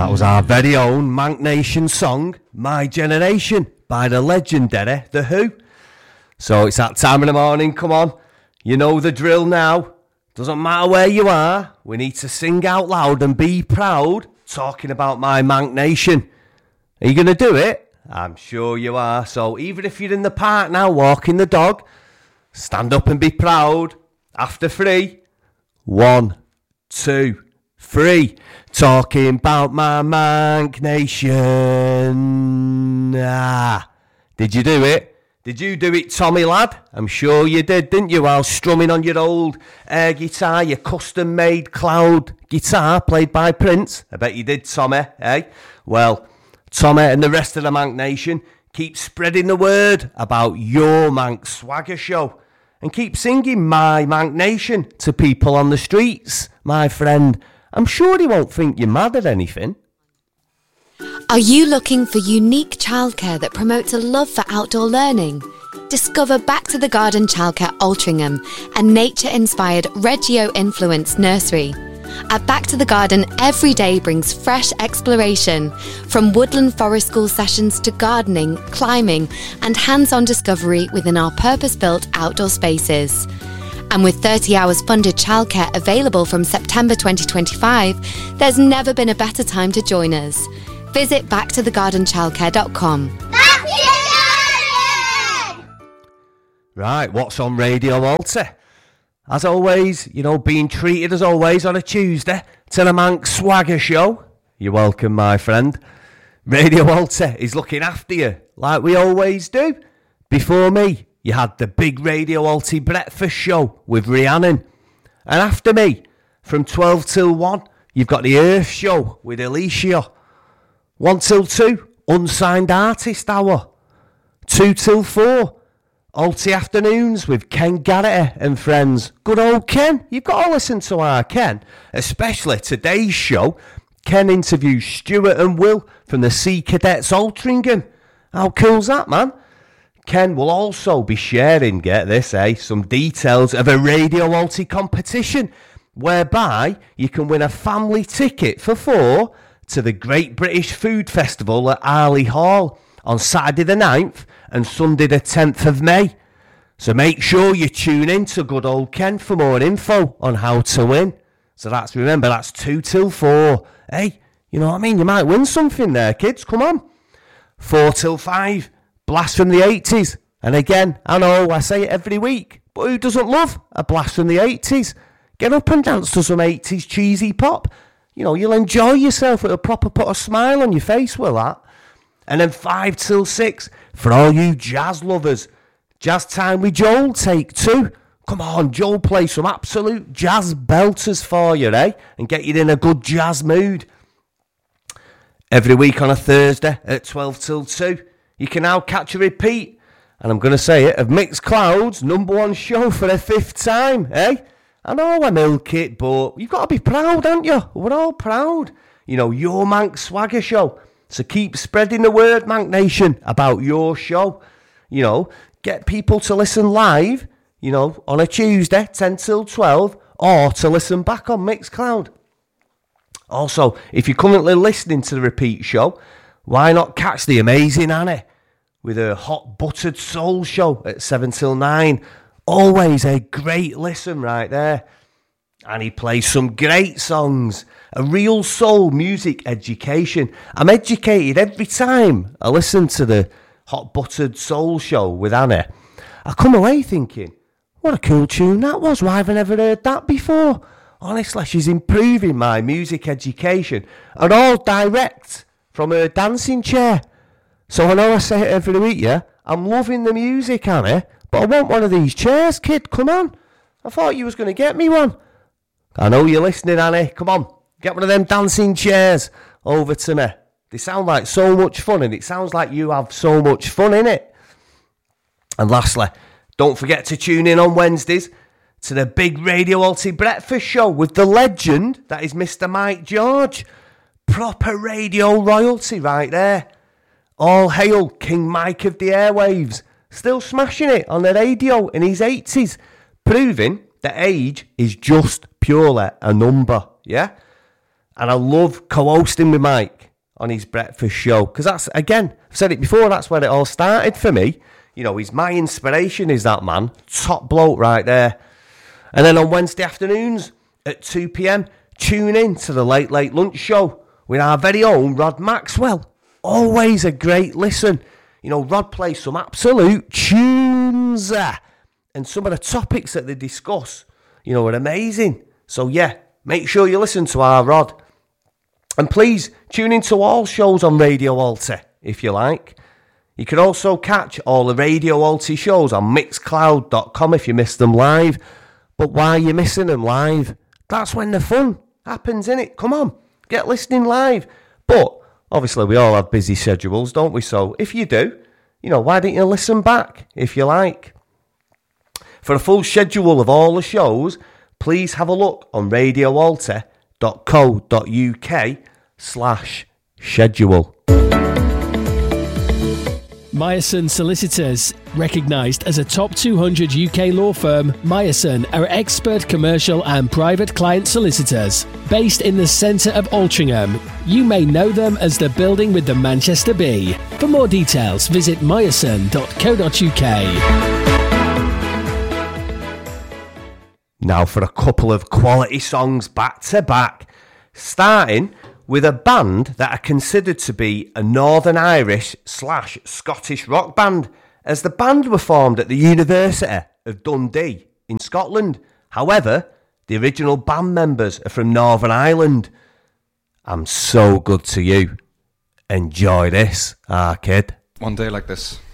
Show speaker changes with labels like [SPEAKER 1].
[SPEAKER 1] That was our very own Manc Nation song, My Generation, by the legendary The Who. So it's that time in the morning, come on. You know the drill now. Doesn't matter where you are, we need to sing out loud and be proud, talking about my Manc Nation. Are you going to do it? I'm sure you are. So even if you're in the park now walking the dog, stand up and be proud. After 3, 1, 2, 3. Talking about my Manc Nation. Did you do it? Did you do it, Tommy lad? I'm sure you did, didn't you? While strumming on your old air guitar, your custom-made cloud guitar played by Prince. I bet you did, Tommy, eh? Well, Tommy and the rest of the Manc Nation, keep spreading the word about your Manc Swagger show. And keep singing My Manc Nation to people on the streets, my friend. I'm sure he won't think you're mad at anything.
[SPEAKER 2] Are you looking for unique childcare that promotes a love for outdoor learning? Discover Back to the Garden Childcare Altrincham, a nature-inspired Reggio-influenced nursery. At Back to the Garden, every day brings fresh exploration, from woodland forest school sessions to gardening, climbing, and hands-on discovery within our purpose-built outdoor spaces. And with 30 hours funded childcare available from September 2025, there's never been a better time to join us. Visit backtothegardenchildcare.com.
[SPEAKER 3] Back to the garden!
[SPEAKER 1] Right, what's on Radio Walter? As always, you know, being treated as always on a Tuesday to the Manc Swagger show. You're welcome, my friend. Radio Walter is looking after you, like we always do. Before me, you had the big Radio Walter breakfast show with Rhiannon. And after me, from 12 till 1, you've got the Earth show with Alicia. 1 till 2, Unsigned Artist Hour. 2 till 4, Alty Afternoons with Ken Garrity and friends. Good old Ken. You've got to listen to our Ken. Especially today's show. Ken interviews Stuart and Will from the Sea Cadets Altrincham. How cool's that, man? Ken will also be sharing, get this, some details of a Radio Alty competition whereby you can win a family ticket for 4 to the Great British Food Festival at Arley Hall on Saturday the 9th and Sunday the 10th of May. So make sure you tune in to good old Ken for more info on how to win. So remember, that's 2 till 4. Hey, you know what I mean? You might win something there, kids. Come on. 4 till 5. Blast from the 80s. And again, I know I say it every week, but who doesn't love a blast from the 80s? Get up and dance to some 80s cheesy pop. You know, you'll enjoy yourself. It'll proper put a smile on your face with that. And then 5 till 6 for all you jazz lovers. Jazz Time with Joel, take 2. Come on, Joel, play some absolute jazz belters for you, eh? And get you in a good jazz mood. Every week on a Thursday at 12 till 2. You can now catch a repeat, and I'm going to say it, of Mixcloud's #1 show for the 5th time, eh? I know I milk it, but you've got to be proud, haven't you? We're all proud. You know, your Manc Swagger show. So keep spreading the word, Manc Nation, about your show. You know, get people to listen live, you know, on a Tuesday, 10 till 12, or to listen back on Mixcloud. Also, if you're currently listening to the repeat show, why not catch the amazing Annie with her hot buttered soul show at 7 till 9. Always a great listen right there. Annie plays some great songs. A real soul music education. I'm educated every time I listen to the hot buttered soul show with Annie. I come away thinking, what a cool tune that was. Why have I never heard that before? Honestly, she's improving my music education. And all direct from her dancing chair. So I know I say it every week, yeah? I'm loving the music, Annie, but I want one of these chairs, kid. Come on. I thought you was going to get me one. I know you're listening, Annie. Come on. Get one of them dancing chairs over to me. They sound like so much fun, and it sounds like you have so much fun in it. And lastly, don't forget to tune in on Wednesdays to the big Radio Alty breakfast show with the legend that is Mr. Mike George. Proper radio royalty right there. All hail King Mike of the airwaves. Still smashing it on the radio in his 80s. Proving that age is just purely a number, yeah? And I love co-hosting with Mike on his breakfast show. Because that's, again, I've said it before, that's where it all started for me. You know, he's my inspiration, is that man. Top bloke right there. And then on Wednesday afternoons at 2 p.m, tune in to the Late Late Lunch Show with our very own Rod Maxwell. Always a great listen. You know, Rod plays some absolute tunes. And some of the topics that they discuss, you know, are amazing. So, yeah, make sure you listen to our Rod. And please tune into all shows on Radio Alta, if you like. You can also catch all the Radio Alta shows on Mixcloud.com if you missed them live. But why are you missing them live? That's when the fun happens, innit? Come on, get listening live. But obviously we all have busy schedules, don't we? So if you do, you know, why don't you listen back if you like? For a full schedule of all the shows, please have a look on radioalta.co.uk/schedule.
[SPEAKER 4] Meyerson Solicitors. Recognised as a top 200 UK law firm, Meyerson are expert commercial and private client solicitors. Based in the centre of Altrincham, you may know them as the building with the Manchester Bee. For more details, visit meyerson.co.uk.
[SPEAKER 1] Now for a couple of quality songs back to back, starting with a band that are considered to be a Northern Irish/Scottish rock band, as the band were formed at the University of Dundee in Scotland. However, the original band members are from Northern Ireland. I'm so good to you. Enjoy this, kid.
[SPEAKER 5] One day like this.